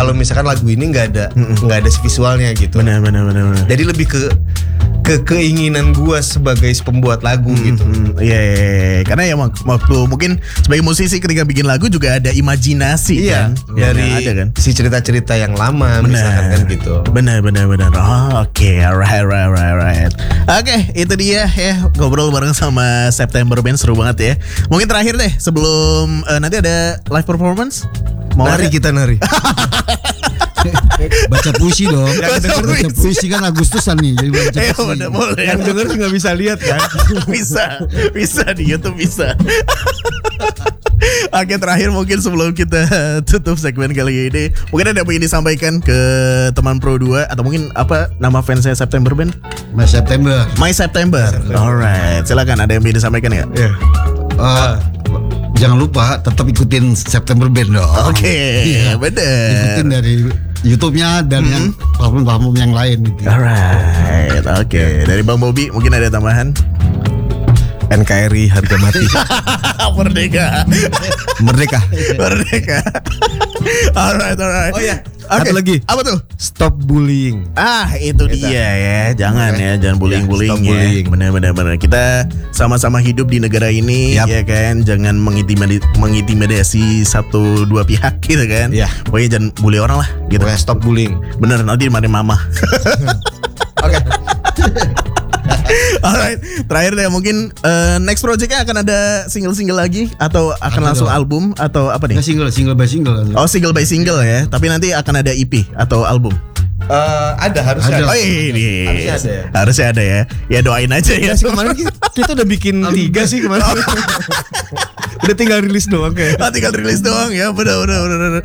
kalau misalkan lagu ini nggak ada visualnya gitu. Benar. Jadi lebih ke keinginan gua sebagai pembuat lagu gitu. Iya. Karena ya waktu mungkin sebagai musisi ketika bikin lagu juga ada imajinasi kan. Dari ada kan. si cerita-cerita yang lama misalkan kan gitu. Benar. Oh, oke, alright. Oke, itu dia ya ngobrol bareng sama September Band, seru banget ya. Mungkin terakhir deh sebelum nanti ada live performance. Kita nari. Baca puisi dong. Baca puisi kan Agustusan nih. Jadi baca puisi. Bener, boleh. Yang denger sih nggak bisa lihat kan. bisa di YouTube bisa. Oke, terakhir mungkin sebelum kita tutup segmen kali ini, mungkin ada apa yang disampaikan ke teman Pro 2 atau mungkin apa nama fansnya September Band? My September. Alright, silakan, ada yang ingin disampaikan ya? Iya. Jangan lupa tetap ikutin September Band dong. Oke, bener. Ikutin dari YouTube-nya dan yang platform-platform yang lain gitu. Alright, oke. Dari Bang Bobby mungkin ada tambahan? NKRI harga mati. Merdeka. Alright. Oh ya, Oke. satu lagi. Apa tuh? Stop bullying. Itu dia ya. Jangan bullying stop ya. bullying. Benar. Kita sama-sama hidup di negara ini ya kan. Jangan mengintimidasi satu dua pihak gitu kan. Iya. Pokoknya jangan bully orang lah gitu. Pokoknya stop bullying. Bener, nanti dimarahin mama. Oke. Alright, terakhir deh mungkin next projectnya akan ada single lagi atau akan langsung album atau apa nih? Single by single kan. Oh, single by single ya. Tapi nanti akan ada EP atau album. Harusnya Oh ini harusnya ada ya. Ya doain aja ya. Kemarin kita udah bikin 3 sih kemarin. Udah tinggal rilis doang kayak. Tinggal rilis doang ya. Bener.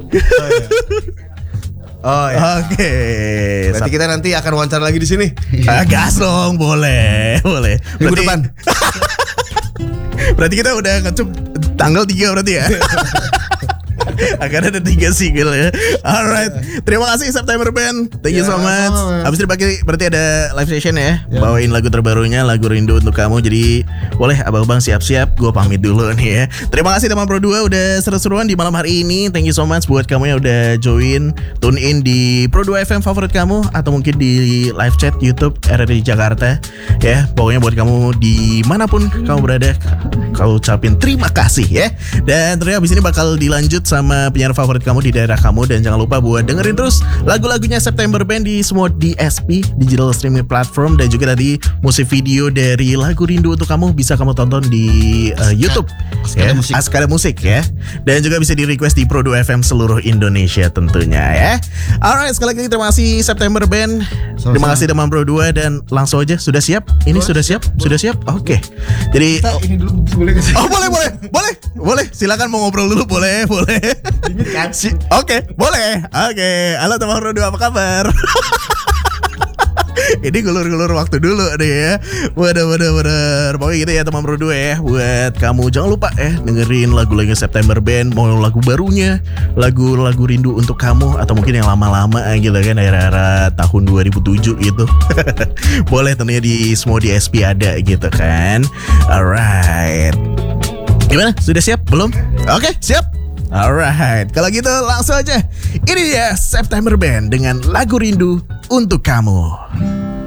Oh ya. Oke. Berarti kita nanti akan wawancara lagi di sini. Gas dong, boleh. Minggu depan. Berarti kita udah ngecup tanggal 3 berarti ya. Akan ada 3 single ya. Alright, terima kasih September Band. Thank you so much. Habis ini berarti ada live session ya. Bawain lagu terbarunya, lagu Rindu Untuk Kamu. Jadi boleh abang-abang siap-siap. Gue pamit dulu nih ya. Terima kasih teman Pro 2 udah seru-seruan di malam hari ini. Thank you so much buat kamu yang udah tune in di Pro 2 FM favorit kamu atau mungkin di live chat YouTube RRI Jakarta ya. Pokoknya buat kamu dimanapun kamu berada, kau ucapin terima kasih ya. Dan ternyata abis ini bakal dilanjut sama penyiar favorit kamu di daerah kamu. Dan jangan lupa buat dengerin terus lagu-lagunya September Band di semua DSP, digital streaming platform. Dan juga tadi musik video dari lagu Rindu Untuk Kamu bisa kamu tonton di YouTube Askara Musik ya. Dan juga bisa di request di Pro 2 FM seluruh Indonesia tentunya ya. Alright, sekali lagi terima kasih September Band. Terima kasih teman Pro 2. Dan langsung aja, sudah siap? Ini sudah siap? Oke. Jadi Ini dulu boleh gak sih? Oh boleh. Silakan mau ngobrol dulu, boleh. Oke, boleh. Oke, halo teman Pro 2, apa kabar? Ini gulur-gulur waktu dulu deh ya. Bener. Pokoknya gitu ya teman Pro 2 ya. Buat kamu jangan lupa dengerin lagu-lagu September Band. Mau lagu barunya, lagu-lagu Rindu Untuk Kamu, atau mungkin yang lama-lama gitu kan, era-era tahun 2007 gitu. Boleh tentunya di semua DSP ada gitu kan. Alright, gimana? Sudah siap? Belum? Oke, siap? Alright, kalau gitu langsung aja. Ini dia September Band dengan lagu Rindu Untuk Kamu.